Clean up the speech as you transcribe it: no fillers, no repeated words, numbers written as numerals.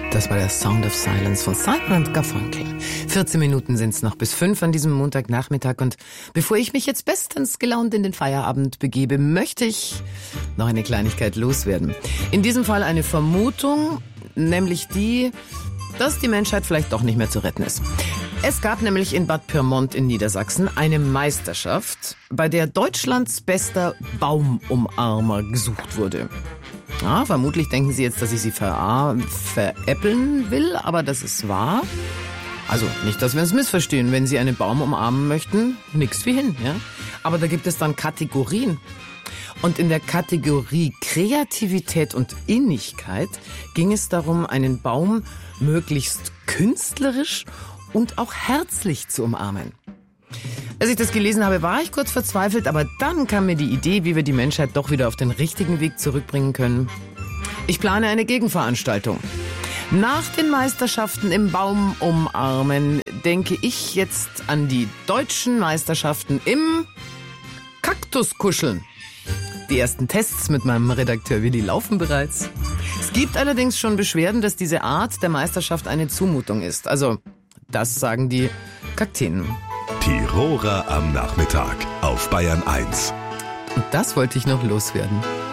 Das war der Sound of Silence von Simon & Garfunkel. 14 Minuten sind's noch bis 5 an diesem Montagnachmittag. Und bevor ich mich jetzt bestens gelaunt in den Feierabend begebe, möchte ich noch eine Kleinigkeit loswerden. In diesem Fall eine Vermutung, nämlich die, dass die Menschheit vielleicht doch nicht mehr zu retten ist. Es gab nämlich in Bad Pyrmont in Niedersachsen eine Meisterschaft, bei der Deutschlands bester Baumumarmer gesucht wurde. Ja, vermutlich denken Sie jetzt, dass ich Sie veräppeln will, aber das ist wahr. Also nicht, dass wir uns missverstehen. Wenn Sie einen Baum umarmen möchten, nix wie hin, ja. Aber da gibt es dann Kategorien. Und in der Kategorie Kreativität und Innigkeit ging es darum, einen Baum möglichst künstlerisch und auch herzlich zu umarmen. Als ich das gelesen habe, war ich kurz verzweifelt, aber dann kam mir die Idee, wie wir die Menschheit doch wieder auf den richtigen Weg zurückbringen können. Ich plane eine Gegenveranstaltung. Nach den Meisterschaften im Baum umarmen denke ich jetzt an die deutschen Meisterschaften im Kaktuskuscheln. Die ersten Tests mit meinem Redakteur Willi laufen bereits. Es gibt allerdings schon Beschwerden, dass diese Art der Meisterschaft eine Zumutung ist. Also, das sagen die Kakteen. Tiroler am Nachmittag auf Bayern 1. Und das wollte ich noch loswerden.